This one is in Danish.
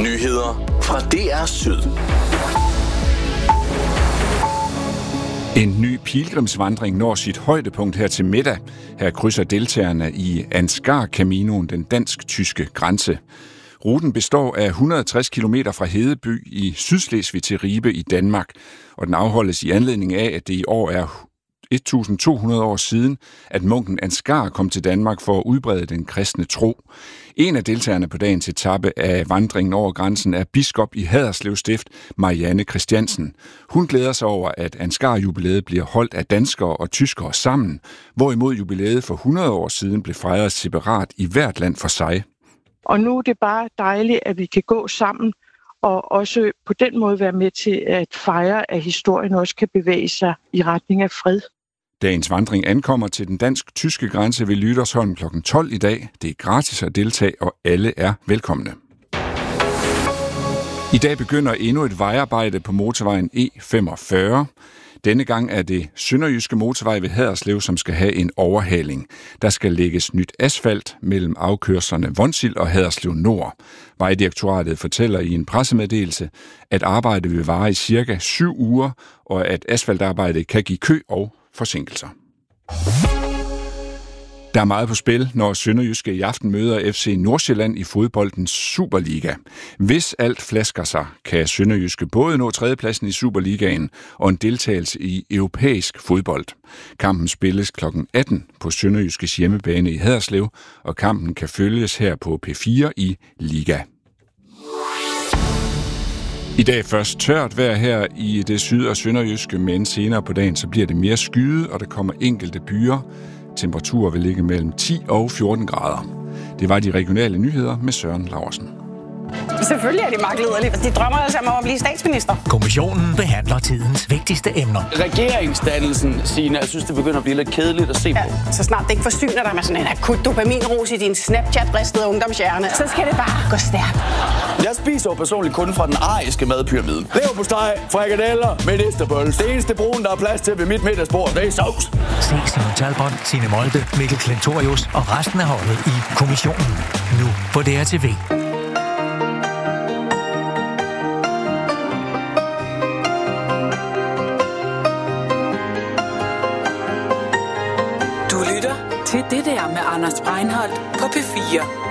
Nyheder fra DR Syd. En ny pilgrimsvandring når sit højdepunkt her til middag. Her krydser deltagerne i Ansgar-Caminoen den dansk-tyske grænse. Ruten består af 160 km fra Hedeby i Sydslesvig til Ribe i Danmark, og den afholdes i anledning af, at det i år er 1200 år siden, at munken Ansgar kom til Danmark for at udbrede den kristne tro. En af deltagerne på dagens etape af vandringen over grænsen er biskop i Haderslev Stift, Marianne Christiansen. Hun glæder sig over, at Ansgar-jubilæet bliver holdt af danskere og tyskere sammen, hvorimod jubilæet for 100 år siden blev fejret separat i hvert land for sig. Og nu er det bare dejligt, at vi kan gå sammen og også på den måde være med til at fejre, at historien også kan bevæge sig i retning af fred. Dagens vandring ankommer til den dansk-tyske grænse ved Lydersholm kl. 12 i dag. Det er gratis at deltage, og alle er velkomne. I dag begynder endnu et vejarbejde på motorvejen E45. Denne gang er det Sønderjyske Motorvej ved Haderslev, som skal have en overhaling. Der skal lægges nyt asfalt mellem afkørslerne Vonsild og Haderslev Nord. Vejdirektoratet fortæller i en pressemeddelelse, at arbejdet vil vare i cirka 7 uger, og at asfaltarbejdet kan give kø og forsinkelser. Der er meget på spil, når Sønderjyske i aften møder FC Nordsjælland i fodboldens Superliga. Hvis alt flasker sig, kan Sønderjyske både nå tredjepladsen i Superligaen og en deltagelse i europæisk fodbold. Kampen spilles kl. 18 på Sønderjyskes hjemmebane i Haderslev, og kampen kan følges her på P4 i Liga. I dag først tørt vejr her i det syd- og sønderjyske, men senere på dagen så bliver det mere skyet, og der kommer enkelte byer. Temperaturer vil ligge mellem 10 og 14 grader. Det var de regionale nyheder med Søren Laursen. Selvfølgelig er de magtlederlige. De drømmer alle sammen om at blive statsminister. Kommissionen behandler tidens vigtigste emner. Regeringsdannelsen, Signe, jeg synes, det begynder at blive lidt kedeligt at se på. Ja, så snart det ikke forsyner dig med sådan en akut dopaminrus i din Snapchat-bristede ungdomshjerne, så skal det bare gå stærkt. Jeg spiser jo personligt kun fra den ariske madpyramide. Leverpostej, frikadeller, medisterbolle. Det eneste brun, der er plads til ved mit middagsbord, det er sovs. Se Simon Talbot, Signe Molde, Mikkel Klentorius og resten af holdet i Kommissionen. Nu på DRTV. Til det der med Anders Breinholt på P4.